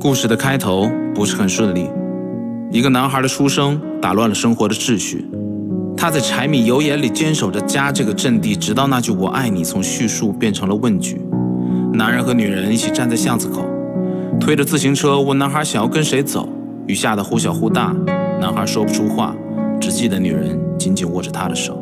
故事的开头不是很顺利，一个男孩的出生打乱了生活的秩序。他在柴米油盐里坚守着家这个阵地，直到那句我爱你从叙述变成了问句。男人和女人一起站在巷子口，推着自行车问男孩想要跟谁走。雨下得忽小忽大，男孩说不出话，只记得女人紧紧握着他的手。